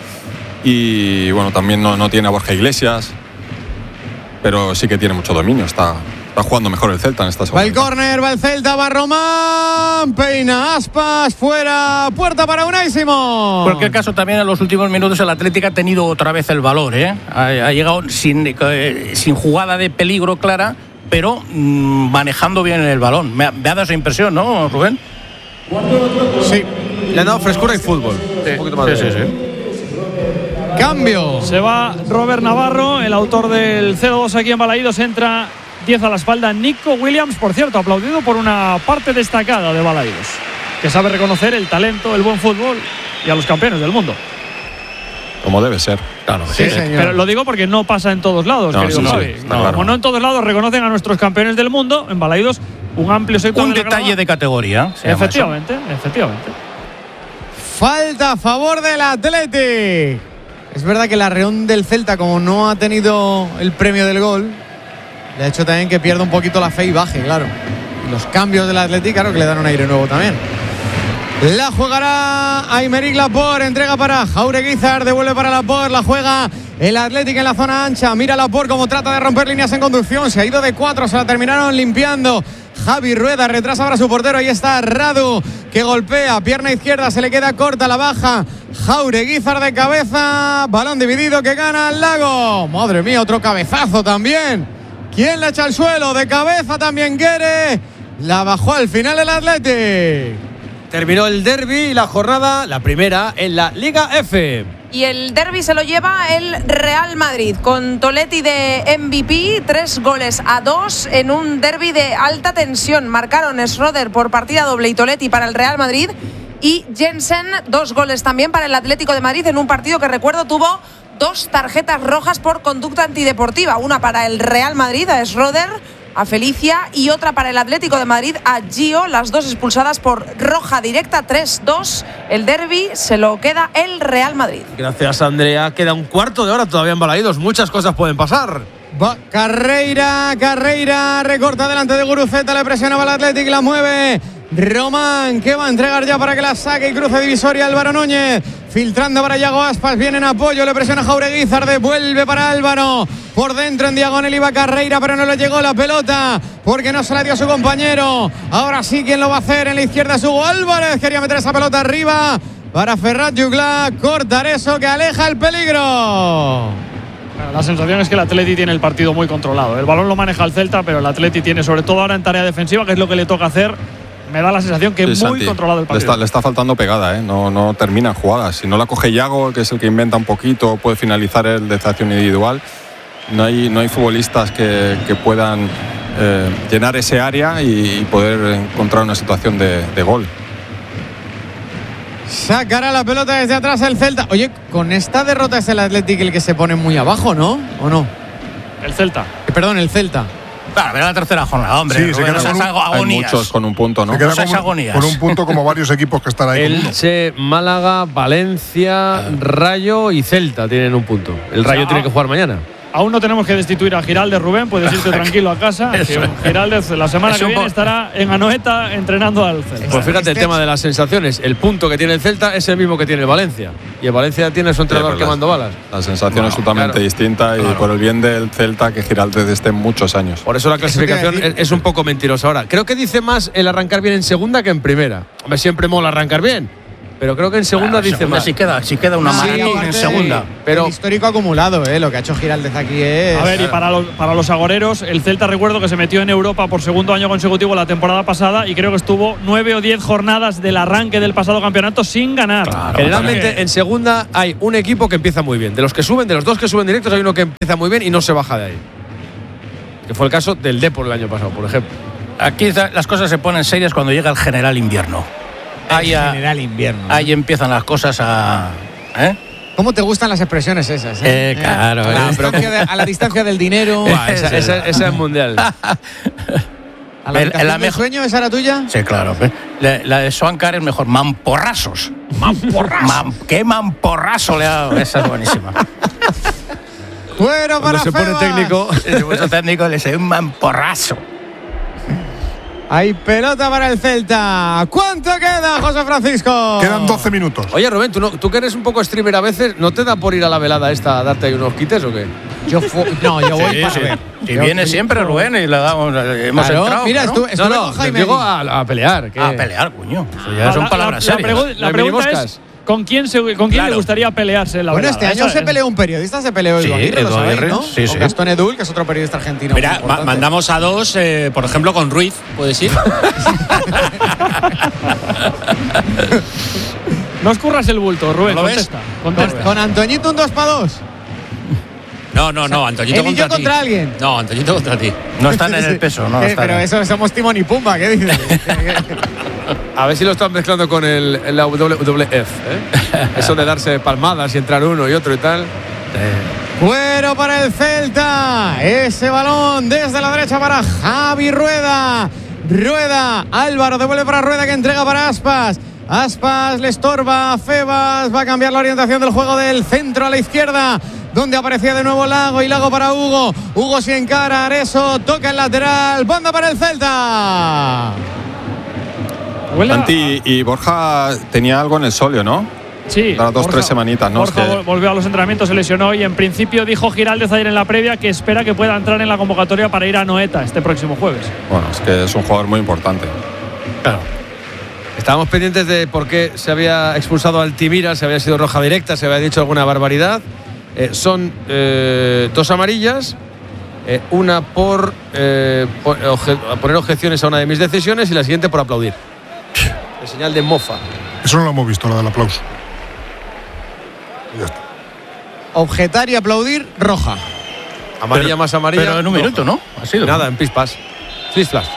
Y bueno, también no, no tiene a Borja Iglesias, pero sí que tiene mucho dominio. Está, está Está jugando mejor el Celta en esta Va el segunda. córner, va el Celta, va Román, peina Aspas, fuera, puerta para Unai Simón. En cualquier caso, también en los últimos minutos el Atlético ha tenido otra vez el valor, ¿eh? Ha, ha llegado sin, eh, sin jugada de peligro clara, pero mmm, manejando bien el balón. Me ha, me ha dado esa impresión, ¿no, Rubén? Sí. Le han dado frescura y fútbol. Sí, Un poquito más sí, de- sí, sí. Cambio. Se va Robert Navarro, el autor del cero dos aquí en Balaídos. Entra diez a la espalda Nico Williams, por cierto, aplaudido por una parte destacada de Balaídos, que sabe reconocer el talento, el buen fútbol y a los campeones del mundo. Como debe ser. Claro, Sí, sí. señor. Pero lo digo porque no pasa en todos lados, No, querido sí, sí, Javi. está No, claro. Como no en todos lados reconocen a nuestros campeones del mundo, en Balaídos un amplio sector Un de la detalle grada. de categoría. se llama eso. Efectivamente, efectivamente. Falta a favor del Athletic. Es verdad que la Reón del Celta, como no ha tenido el premio del gol, le ha hecho también que pierda un poquito la fe y baje, claro. Y los cambios del Athletic, claro, que le dan un aire nuevo también. La jugará Aymeric Laporte, entrega para Jaureguizar, devuelve para Laporte, la juega el Athletic en la zona ancha. Mira Laporte como trata de romper líneas en conducción, se ha ido de cuatro, se la terminaron limpiando. Javi Rueda retrasa para su portero, ahí está Radu que golpea, pierna izquierda, se le queda corta, la baja Jaureguizar de cabeza, balón dividido que gana el Lago. Madre mía, otro cabezazo también. ¿Quién la echa al suelo? De cabeza también Guere, la bajó al final el Athletic. Terminó el derbi y la jornada, la primera, en la Liga F. Y el derbi se lo lleva el Real Madrid, con Toletti de M V P, tres goles a dos en un derbi de alta tensión. Marcaron Schroeder por partida doble y Toletti para el Real Madrid, y Jensen, dos goles también para el Atlético de Madrid en un partido que, recuerdo, tuvo dos tarjetas rojas por conducta antideportiva. Una para el Real Madrid, a Schroeder, a Felicia, y otra para el Atlético de Madrid, a Gio, las dos expulsadas por roja directa. Tres dos, el derbi se lo queda el Real Madrid. Gracias, Andrea. Queda un cuarto de hora todavía en Balaídos. Muchas cosas pueden pasar. Va Carreira, Carreira, recorta delante de Guruceta, le presionaba al Athletic, la mueve Román, que va a entregar ya para que la saque y cruce divisoria Álvaro Núñez, filtrando para Yago Aspas, viene en apoyo, le presiona Jaureguizar, devuelve para Álvaro, por dentro en diagonal iba Carreira, pero no le llegó la pelota, porque no se la dio a su compañero. Ahora sí, ¿quién lo va a hacer? En la izquierda es Hugo Álvarez, quería meter esa pelota arriba para Ferrat Jugla, cortar eso que aleja el peligro. La sensación es que el Atleti tiene el partido muy controlado. El balón lo maneja el Celta, pero el Atleti tiene, sobre todo ahora en tarea defensiva, que es lo que le toca hacer, me da la sensación que Sí, es muy Santi, controlado el le partido. está, le está faltando pegada, ¿eh? no, no terminan jugadas. Si no la coge Yago, que es el que inventa un poquito, puede finalizar el de acción individual. No hay, no hay futbolistas que, que puedan eh, llenar ese área y, y poder encontrar una situación de, de gol. Sacará la pelota desde atrás el Celta. Oye, con esta derrota es el Athletic el que se pone muy abajo, ¿no? ¿O no? El Celta. Eh, perdón, el Celta. Claro, verá la tercera jornada, hombre. Sí, se Rubén, queda no con seas un- Hay agonías. muchos con un punto, ¿no? Se queda No seas con, agonías. con un punto como varios equipos que están ahí con uno. Elche, Málaga, Valencia, Rayo y Celta tienen un punto. El Rayo Ah. tiene que jugar mañana. Aún no tenemos que destituir a Giraldez, Rubén. Puedes irte tranquilo a casa. que Eso. Giraldez la semana Es que un viene po- estará en Anoeta entrenando al Celta. Pues fíjate, el tema de las sensaciones. El punto que tiene el Celta es el mismo que tiene el Valencia. Y el Valencia tiene su entrenador Sí, pues quemando la- balas. La sensación Bueno, es totalmente claro. distinta y Claro. por el bien del Celta que Giraldez esté muchos años. Por eso la clasificación Eso te iba a es, decir. es un poco mentirosa ahora. Creo que dice más el arrancar bien en segunda que en primera. Hombre, siempre mola arrancar bien. Pero creo que en segunda Claro, dice segunda más. sí queda, sí queda una Sí, maratón aparte, en segunda. pero- el histórico acumulado, ¿eh? Lo que ha hecho Giraldez aquí es. A ver, y para los, para los agoreros, el Celta, recuerdo que se metió en Europa por segundo año consecutivo la temporada pasada y creo que estuvo nueve o diez jornadas del arranque del pasado campeonato sin ganar. Generalmente en segunda hay un equipo que empieza muy bien. De los que suben, de los dos que suben directos, hay uno que empieza muy bien y no se baja de ahí. Que fue el caso del Depor el año pasado, por ejemplo. Aquí las cosas se ponen serias cuando llega el general invierno. Ahí, a- general invierno. ahí empiezan las cosas a. ¿eh? ¿Cómo te gustan las expresiones esas? Eh, claro, a, la eh. distancia de- a la distancia del dinero. Buah, esa, esa- esa es mundial. A la, El- habitación la del mejor- sueño, ¿esa era tuya? Sí, claro. La, la de Swankar es mejor. Mamporrazos. Mamporrazos. ¿Qué mamporrazo le ha dado? Esa es buenísima. Fuera para Cuando se pone Febas. técnico. El puesto técnico le dice un mamporrazo. Hay pelota para el Celta. ¿Cuánto queda, José Francisco? Quedan doce minutos. Oye, Rubén, ¿tú, no, tú que eres un poco streamer a veces, ¿no te da por ir a la velada esta a darte ahí unos quites o qué? Yo fu- no, yo voy Sí, para sí. ver. Y Yo viene fui- siempre Rubén y le damos, hemos Claro, entrado. mira, ¿no? estuve, estuve No, no, con Jaime digo allí. a, a pelear. ¿qué? A pelear, coño. Eso ya Ah, son la- palabras la, la serias. pregu- la No hay pregunta es minimoscas. ¿con quién, se, con quién Claro. le gustaría pelearse en la Bueno, velada? este año Esa- se peleó un periodista, se peleó Sí, Edu Aguirre, lo Edu sabéis, Aguirre, ¿no? sí, Con sí. Gastón Edul, que es otro periodista argentino. muy Mira, ma- importante. mandamos a dos, eh, por ejemplo, con Ruiz, ¿puedes ir? No escurras el bulto, Rubén, ¿No lo ves? contesta. Con, contesta. con Antoñito un dos para dos. No, no, no, Antoñito él y yo contra ti. contra alguien. No, Antoñito contra ti. No están en el peso, no Eh, están. pero eso somos Timón y Pumba, ¿qué dices? A ver si lo están mezclando con el, el la W W F. ¿eh? Eso de darse palmadas y entrar uno y otro y tal. Fuero para el Celta. Ese balón desde la derecha para Javi Rueda. Rueda, Álvaro devuelve para Rueda, que entrega para Aspas. Aspas le estorba a Febas. Va a cambiar la orientación del juego del centro a la izquierda, donde aparecía de nuevo Lago, y Lago para Hugo. Hugo sin encara, Areso toca el lateral. Banda para el Celta. Huele a- Santi y Borja tenía algo en el solio, ¿no? Sí. Las dos, Borja- tres semanitas, ¿no? Borja Es que- vol- volvió a los entrenamientos, se lesionó y en principio dijo Giraldez ayer en la previa que espera que pueda entrar en la convocatoria para ir a Noeta este próximo jueves. Bueno, es que es un jugador muy importante. Claro. Estábamos pendientes de por qué se había expulsado a Altimira, si había sido roja directa, se había dicho alguna barbaridad. Eh, son eh, dos amarillas, eh, una por, eh, por obje- poner objeciones a una de mis decisiones y la siguiente por aplaudir. El señal de mofa. Eso no lo hemos visto, lo del aplauso. Y ya está. Objetar y aplaudir, roja. Amarilla Pero- más amarilla. Pero en un roja. minuto, ¿no? Ha sido. Nada, en pispas. Flash flash.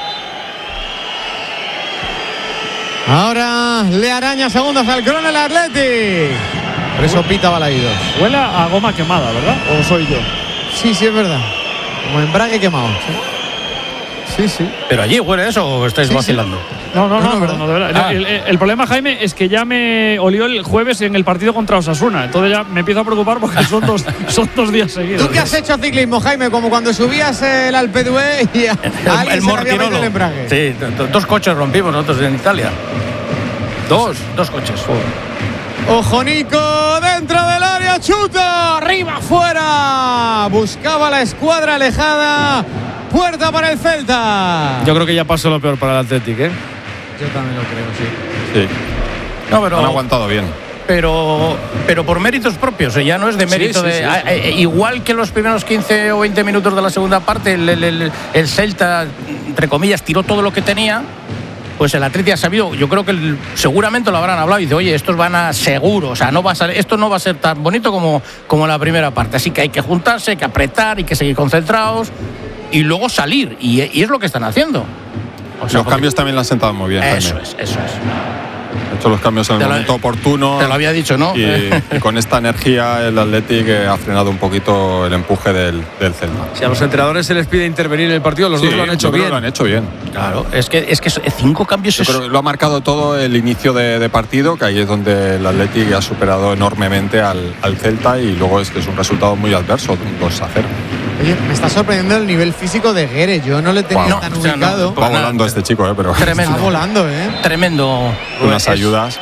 Ahora le araña segundos al Cron el Athletic. Por eso pita Balaídos. Huele a goma quemada, ¿verdad? ¿O soy yo? Sí, sí, es verdad. Como embrague quemado. Sí, sí. Pero allí huele eso o estáis Sí, sí. vacilando. No, no, No, no, no, no, ¿verdad? no, de verdad. Ah. El, el- el problema, Jaime, es que ya me olió el jueves en el partido contra Osasuna. Entonces ya me empiezo a preocupar porque son dos, son dos días seguidos. ¿Tú qué has hecho ciclismo, Jaime? Como cuando subías el Alpe d'Huez y a, a alguien El, el se le había metido Mortirolo. el embrague. Sí, do- do- dos coches rompimos nosotros en Italia. Dos, dos coches. Ojo Nico, dentro del área, chuta, arriba, fuera. Buscaba la escuadra alejada. Puerta para el Celta. Yo creo que ya pasó lo peor para el Athletic, ¿eh? Yo también lo creo, sí. Sí, No, pero han aguantado bien. pero pero por méritos propios, eh, ya no es de mérito sí, de sí, a- sí. eh, igual que los primeros quince o veinte minutos de la segunda parte el, el- el- el Celta, entre comillas, tiró todo lo que tenía. Pues el Atleti ha sabido, yo creo que el- seguramente lo habrán hablado y dice, oye, estos van a seguro, o sea, no va a ser, esto no va a ser tan bonito como, como la primera parte, así que hay que juntarse, hay que apretar, hay que seguir concentrados y luego salir, y, y es lo que están haciendo. O sea, Los cambios también le han sentado muy bien. Eso Jaime. es, eso es. Ha hecho los cambios en el Te lo- momento oportuno. Te lo había dicho, ¿no? Y, y con esta energía el Athletic eh, ha frenado un poquito el empuje del, del Celta. Si a los entrenadores se les pide intervenir en el partido, los Sí, dos lo han hecho yo creo bien. que lo han hecho bien. Claro, es que, es que cinco cambios Yo es... creo que lo ha marcado todo el inicio de, de partido, que ahí es donde el Athletic ha superado enormemente al, al Celta, y luego es que es un resultado muy adverso, un dos a cero. Oye, me está sorprendiendo el nivel físico de Guedes. Yo no le tenía Wow. tan No, o sea, no, ubicado. Pues Va nada, volando este chico, eh, pero Tremendo. Está volando, ¿eh? Tremendo. unas Es- ayudas.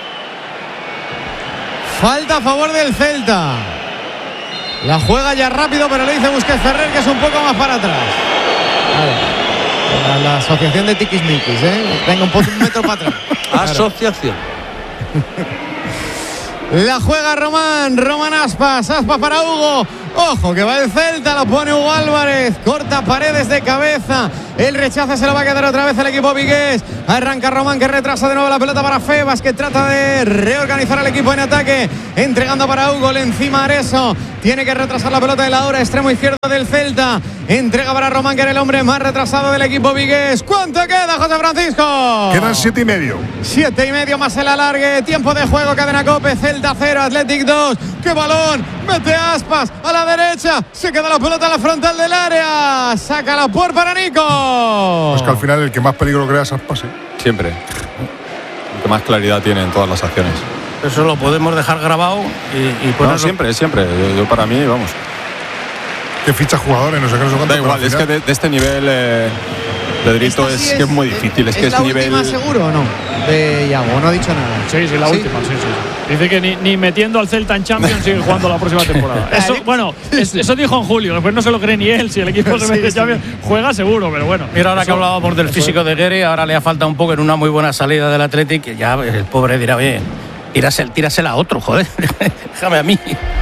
Falta a favor del Celta. La juega ya rápido, pero le dice Busquets Ferrer que es un poco más para atrás. A ver, la, la asociación de tiquismiquis, ¿eh? Venga, un, poco, un metro para atrás. Asociación. La juega Román, Román Aspas, Aspas para Hugo. Ojo que va el Celta, lo pone Hugo Álvarez, corta Paredes de cabeza. El rechazo se lo va a quedar otra vez el equipo vigués. Arranca Román, que retrasa de nuevo la pelota para Febas, que trata de reorganizar al equipo en ataque, entregando para Hugo, le encima Areso. Tiene que retrasar la pelota de la hora, extremo izquierdo del Celta. Entrega para Román, que era el hombre más retrasado del equipo vigués. ¿Cuánto queda, José Francisco? Quedan siete y medio. Siete y medio más el alargue. Tiempo de juego, cadena Cope. Celta cero, Athletic dos. ¡Qué balón! Mete Aspas a la derecha. Se queda la pelota en la frontal del área. Saca la por para Nico. Pues que al final el que más peligro crea es Aspas, ¿eh? Siempre. El que más claridad tiene en todas las acciones. Eso lo podemos dejar grabado y, y No, ponerlo- siempre, siempre. Yo, yo para mí, vamos. Que ficha jugadores, no sé qué, no sé cuánto. Da pero igual, al es que final- de, de este nivel eh, Pedrito ¿Esta es sí que es muy difícil, es, ¿Es que es la nivel. última seguro o no? De Iago, no ha dicho nada. Sí, sí, la ¿Sí? última, sí, sí. Dice que ni, ni metiendo al Celta en Champions sigue jugando la próxima temporada. Eso, bueno, es, eso dijo en julio, después no se lo cree ni él. Si el equipo se mete en Champions, juega seguro, pero bueno. Mira, ahora eso, que hablábamos del físico de Guerre, ahora le ha falta un poco en una muy buena salida del Athletic, que ya el pobre dirá, oye, tírasela, tírasela a otro, joder, déjame a mí.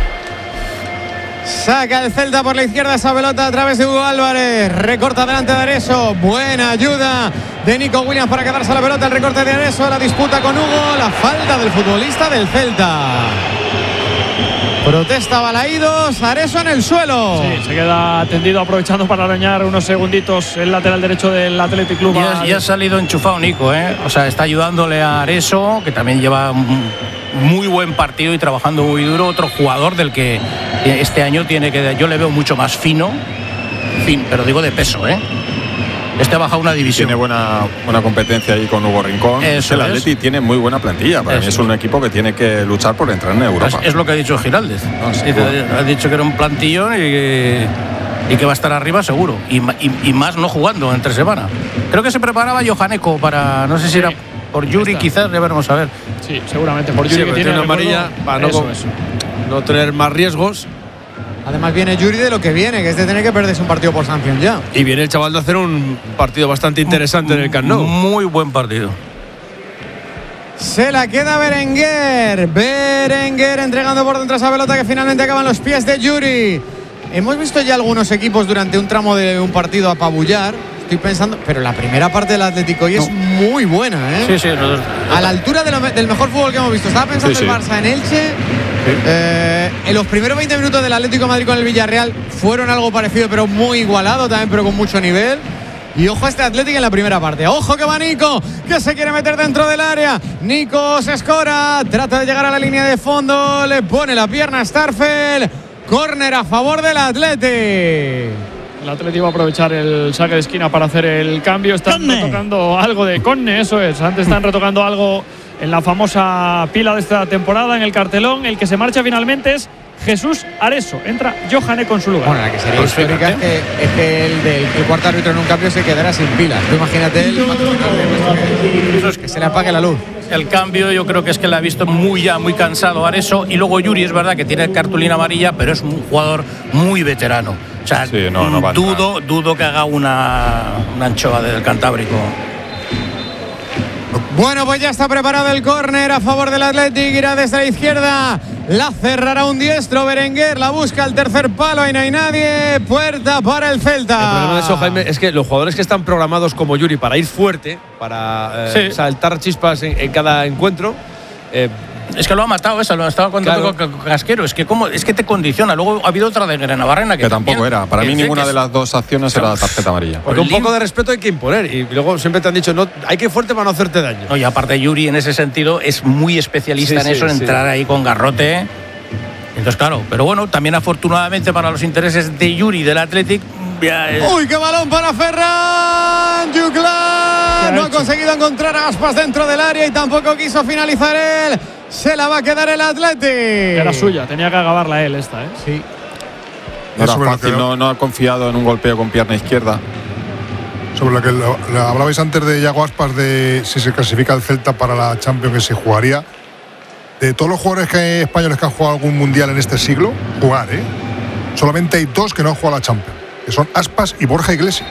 Saca el Celta por la izquierda esa pelota a través de Hugo Álvarez. Recorta delante de Areso. Buena ayuda de Nico Williams para quedarse la pelota. El recorte de Areso. La disputa con Hugo. La falta del futbolista del Celta. Protesta Balaídos. Areso en el suelo. Sí, se queda tendido aprovechando para arañar unos segunditos el lateral derecho del Athletic Club. Y ha, y ha salido enchufado Nico, ¿eh? O sea, está ayudándole a Areso, que también lleva un muy buen partido y trabajando muy duro. Otro jugador del que este año tiene que. Yo le veo mucho más fino, fin, pero digo de peso, ¿eh? Este ha bajado una división. Tiene buena, buena competencia ahí con Hugo Rincón. Eso el es. Atleti tiene muy buena plantilla. Para Eso mí es un equipo que tiene que luchar por entrar en Europa. Es, es lo que ha dicho Giraldez. No, sí, Dice, ha dicho que era un plantillón y que, y que va a estar arriba seguro. Y, y, y más no jugando entre semana. Creo que se preparaba Johaneko para. No sé si Sí. era por Yuri, quizás, le veremos a ver. Sí, seguramente por Yuri, Sí, que pero tiene tiene una recuerdo, amarilla para no, eso, con- eso. no tener más riesgos. Además viene Yuri de lo que viene, que es de tener que perderse un partido por sanción ya. Y viene el chaval de hacer un partido bastante interesante en el Camp Nou. Muy buen partido. Se la queda Berenguer. Berenguer entregando por dentro esa pelota que finalmente acaba en los pies de Yuri. Hemos visto ya algunos equipos durante un tramo de un partido apabullar. Estoy pensando, pero la primera parte del Atlético hoy es muy buena, ¿eh? Sí, sí. No, A la altura de lo- del mejor fútbol que hemos visto. Estaba pensando Sí, sí. el Barça en Elche. Eh, en los primeros veinte minutos del Atlético de Madrid con el Villarreal fueron algo parecido, pero muy igualado también, pero con mucho nivel. Y ojo a este Atlético en la primera parte. Ojo que va Nico, que se quiere meter dentro del área. Nico se escora, trata de llegar a la línea de fondo, le pone la pierna a Starfel. Córner a favor del Atlético. El Atlético va a aprovechar el saque de esquina para hacer el cambio. Están Conne. retocando algo de Conne, eso es. Antes están retocando algo en la famosa pila de esta temporada, en el cartelón. El que se marcha finalmente es Jesús Areso. Entra Johaneko en su lugar. Bueno, la que sería Pues histórica es fíjate. que, es que el, del, el cuarto árbitro en un cambio se quedara sin pilas. Tú imagínate el Eso es que se le apague la luz. El cambio yo creo que es que le ha visto muy ya muy cansado a Areso, y luego Yuri es verdad que tiene cartulina amarilla, pero es un jugador muy veterano. O sea, Sí, no, no va a dudo, dudo que haga una, una anchoa del Cantábrico. Bueno, pues ya está preparado el córner a favor del Athletic. Irá desde la izquierda. La cerrará un diestro. Berenguer la busca al tercer palo. Ahí no hay nadie. Puerta para el Celta. El problema de eso, Jaime, es que los jugadores que están programados como Yuri para ir fuerte, para eh, Sí. saltar chispas en, en cada encuentro, eh, Es que lo ha matado esa, lo estaba contando Claro. con Casquero. Es que, como, es que te condiciona. Luego ha habido otra de Navarrena que, Que tampoco también- era. Para que mí dice ninguna que de es- las dos acciones era tarjeta amarilla. porque un Lim- poco de respeto hay que imponer. Y luego siempre te han dicho, no, hay que ir fuerte para no hacerte daño. No, y aparte Yuri en ese sentido es muy especialista Sí, en sí, eso, en sí. entrar ahí con garrote. Entonces, claro, pero bueno, también afortunadamente para los intereses de Yuri del Athletic. ya, eh, Uy, qué balón para Ferran Juclán. No ha conseguido encontrar a Aspas dentro del área y tampoco quiso finalizar él. Se la va a quedar el Athletic. Era suya, tenía que acabarla él esta, ¿eh? Sí. No era Sobre lo fácil, que- no, no ha confiado en un golpeo con pierna izquierda. Sobre lo que lo- lo hablabais antes de Iago Aspas, de si se clasifica el Celta para la Champions, que se jugaría. De todos los jugadores que, españoles que han jugado algún mundial en este siglo, jugar, ¿eh? Solamente hay dos que no han jugado a la Champions, que son Aspas y Borja Iglesias.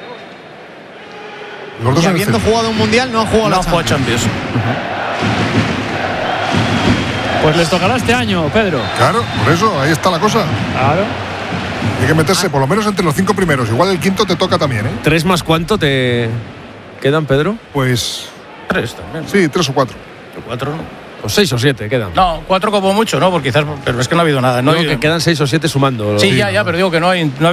Los dos Y en el habiendo Celta. jugado un mundial, no ha jugado no la fue Champions. Champions. Pues les tocará este año, Pedro. Claro, por eso, ahí está la cosa. Claro. Hay que meterse por lo menos entre los cinco primeros. Igual el quinto te toca también, ¿eh? ¿Tres más cuánto te quedan, Pedro? Pues Tres también. sí, tres o cuatro. Cuatro no. O seis o siete quedan. No, cuatro como mucho, ¿no? Porque quizás, pero es que no ha habido nada. No Digo hay- que quedan seis o siete sumando. sí, ya, ya, pero digo que no hay, no ha